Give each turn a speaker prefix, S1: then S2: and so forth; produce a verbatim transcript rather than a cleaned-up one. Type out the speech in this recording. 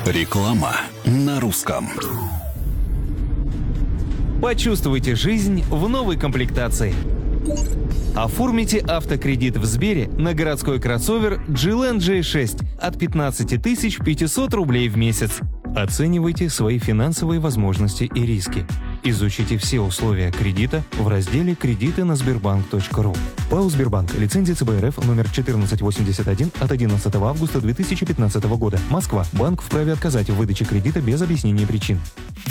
S1: Реклама на русском.
S2: Почувствуйте жизнь в новой комплектации. Оформите автокредит в Сбере на городской кроссовер джи эл эн джей шесть от пятнадцати тысяч пятисот рублей в месяц. Оценивайте свои финансовые возможности и риски. Изучите все условия кредита в разделе «Кредиты на Сбербанк точка ру». ПАО «Сбербанк». Лицензия цэ бэ эр эф номер четырнадцать восемьдесят один от одиннадцатого августа две тысячи пятнадцатого года. Москва. Банк вправе отказать в выдаче кредита без объяснения причин.